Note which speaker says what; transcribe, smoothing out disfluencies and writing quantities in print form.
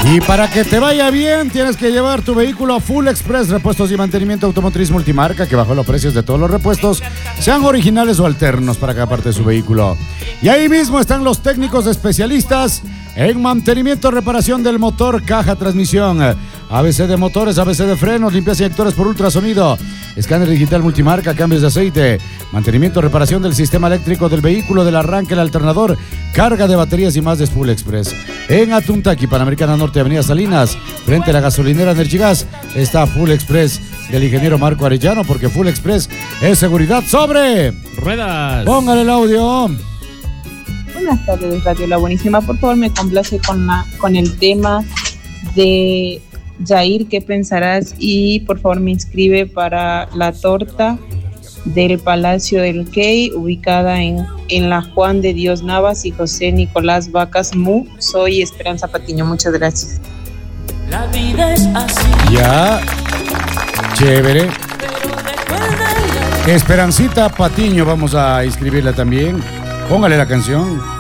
Speaker 1: Y para que te vaya bien, tienes que llevar tu vehículo a Full Express, repuestos y mantenimiento automotriz multimarca, que bajó los precios de todos los repuestos, sean originales o alternos para cada parte de su vehículo. Y ahí mismo están los técnicos especialistas en mantenimiento, reparación del motor, caja, transmisión, ABC de motores, ABC de frenos, limpieza de inyectores por ultrasonido, escáner digital multimarca, cambios de aceite, mantenimiento, reparación del sistema eléctrico del vehículo, del arranque, el alternador, carga de baterías y más de Full Express. En Atuntaqui, Panamericana Norte, Avenida Salinas, frente a la gasolinera Energigas, está Full Express del ingeniero Marco Arellano, porque Full Express es seguridad sobre
Speaker 2: ruedas.
Speaker 1: Póngale el audio.
Speaker 3: Buenas tardes, Radio La Buenísima. Por favor, me complace con el tema de Jair, ¿qué pensarás? Y por favor me inscribe para la torta del Palacio del Key, ubicada en la Juan de Dios Navas y José Nicolás Vacas Mu. Soy Esperanza Patiño, muchas gracias.
Speaker 4: La vida es así.
Speaker 1: Ya, chévere. Esperancita Patiño, vamos a inscribirla también. Póngale la canción.